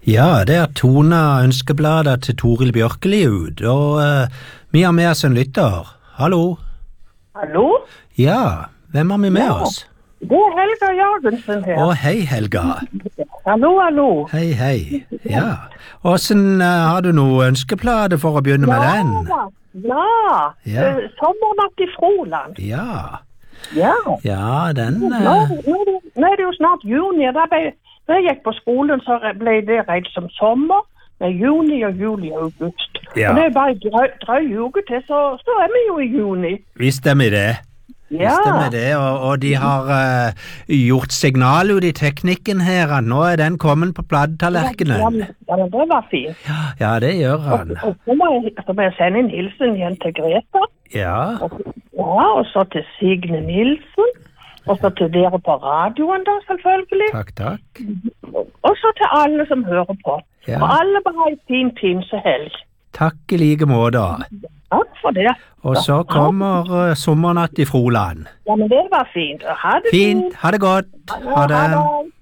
Ja, det Tona ønskebladet til Toril Bjørkeli ut, og vi har med oss en lytter. Hallo? Hallo? Ja, hvem har vi med oss? Det Helga Jørgensen her. Å, hei Helga. Hallo, hallo. Hei, hei. Ja. Hvordan har du noe ønskeplate for å begynne med den? Ja. Sommernatt i Froland. Ja. Ja. Ja, den... Nå er det jo snart juni, da jeg gikk på skolen, så ble det rett som sommer, med juni og juli og august. Ja. Og det er bare drøy uke til, så er vi jo i juni. Visst er vi det. Ja. Visst er vi det, og de har gjort signal ut i teknikken her, at nå er den kommet på pladetallerkenen. Ja, men det var fint. Ja, det gjør han. Og så må jeg sende en hilsen igjen til Greta. Ja. Ja, og så til Signe Nilsen. Og så til dere på radioen da, selvfølgelig. Takk. Og så til alle som hører på. Ja. Og alle bare ha en fin pinsehelg. Takk i like måte. Takk for det. Og så kommer sommernatt i Froland. Ja, men det var fint. Ha det fint. Ha det godt. Ha det.